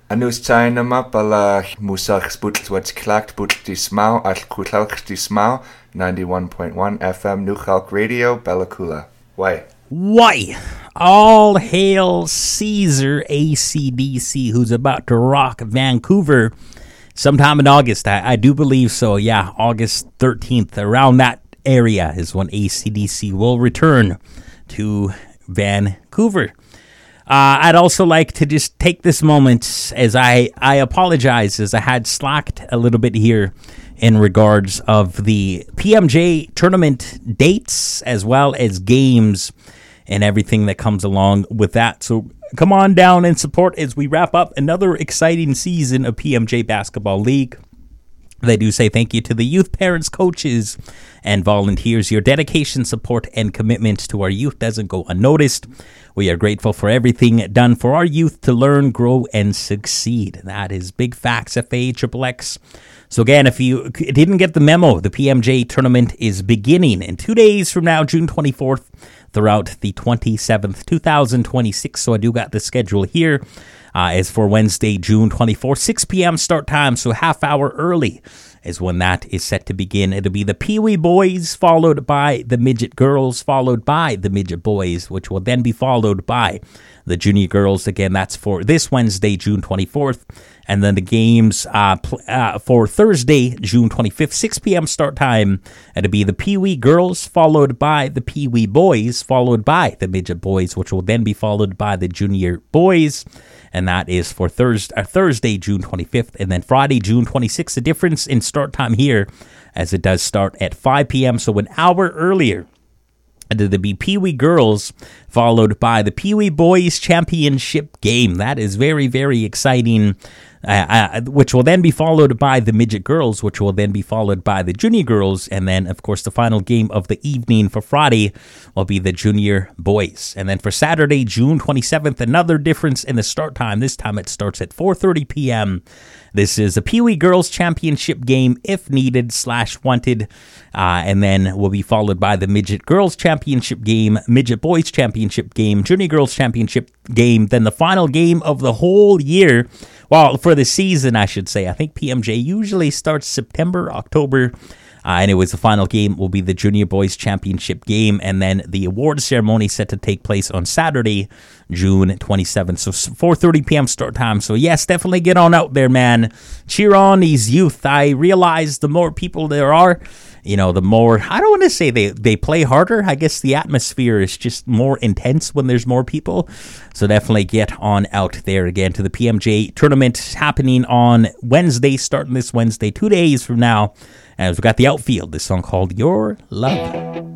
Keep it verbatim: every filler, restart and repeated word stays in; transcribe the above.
Anus China pala musach sputl what's clacked butl dismau al kutalk dismau ninety-one point one F M New Khalk Radio Bella Kula. Why? Why? All hail Caesar A C D C, who's about to rock Vancouver sometime in August. I, I do believe so. Yeah, August thirteenth, around that area is when A C D C will return to Vancouver. Uh, I'd also like to just take this moment as I, I apologize as I had slacked a little bit here in regards of the P M J tournament dates as well as games and everything that comes along with that. So come on down and support as we wrap up another exciting season of P M J Basketball League. They do say thank you to the youth, parents, coaches, and volunteers. Your dedication, support, and commitment to our youth doesn't go unnoticed. We are grateful for everything done for our youth to learn, grow, and succeed. That is Big Facts, F A X X X. So again, if you didn't get the memo, the P M J tournament is beginning in two days from now, June twenty-fourth, throughout the twenty-seventh, twenty twenty-six. So I do got the schedule here. Uh, as for Wednesday, June twenty-fourth, six p.m. start time, so half hour early is when that is set to begin. It'll be the Pee Wee boys, followed by the midget girls, followed by the midget boys, which will then be followed by the junior girls. Again, that's for this Wednesday, June twenty-fourth. And then the games uh, pl- uh, for Thursday, June twenty-fifth, six p.m. start time. It'll be the Pee Wee girls, followed by the Pee Wee boys, followed by the midget boys, which will then be followed by the junior boys. And that is for Thursday, uh, Thursday, June twenty-fifth. And then Friday, June twenty-sixth. The difference in start time here, as it does start at five p.m., so an hour earlier. There'll be Pee Wee girls, followed by the Pee Wee boys championship game. That is very, very exciting. Uh, uh, which will then be followed by the midget girls, which will then be followed by the junior girls. And then, of course, the final game of the evening for Friday will be the junior boys. And then for Saturday, June twenty-seventh, another difference in the start time. This time it starts at four thirty p.m. This is a Pee Wee Girls Championship game, if needed slash wanted. Uh, and then will be followed by the Midget Girls Championship game, Midget Boys Championship game, Junior Girls Championship game. Then the final game of the whole year. Well, for the season, I should say. I think P M J usually starts September, October. Uh, anyways, the final game will be the Junior Boys Championship game, and then the award ceremony set to take place on Saturday, June twenty-seventh. So four thirty p.m. start time. So yes, definitely get on out there, man. Cheer on these youth. I realize the more people there are, you know, the more, I don't want to say they, they play harder. I guess the atmosphere is just more intense when there's more people. So definitely get on out there again to the P M J tournament happening on Wednesday, starting this Wednesday, two days from now. And we've got the outfield, this song called Your Love.